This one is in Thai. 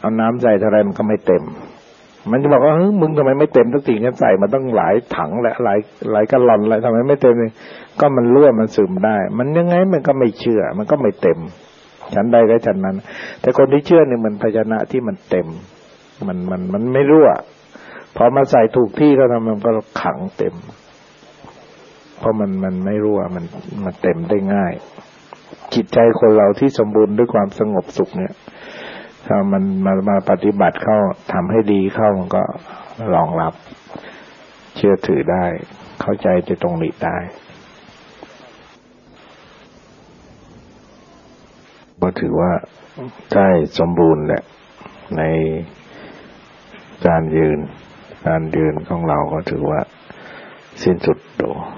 เอาน้ำใส่เท่าไรมันก็ไม่เต็มมันจะบอกว่ามึงทำไมไม่เต็มสักทีงั้นใส่มาต้องหลายถังและหลายกะลอนอะไรทำไมไม่เต็มเลยก็มันรั่วมันซึมได้มันยังไงมันก็ไม่เชื่อมันก็ไม่เต็มฉันใดก็ฉันนั้นแต่คนที่เชื่อเนี่ยมันภาชนะที่มันเต็มมันไม่รั่วพอมาใส่ถูกที่แล้วมันก็ขังเต็มเพราะมันไม่รั่วมันเต็มได้ง่ายจิตใจคนเราที่สมบูรณ์ด้วยความสงบสุขเนี่ยถ้ามันมาปฏิบัติเข้าทำให้ดีเข้ามันก็รองรับเชื่อถือได้เข้าใจจะตรงนี้ได้ก็ถือว่าได้สมบูรณ์แหละในการยืนของเราก็ถือว่าสิ้นสุดโด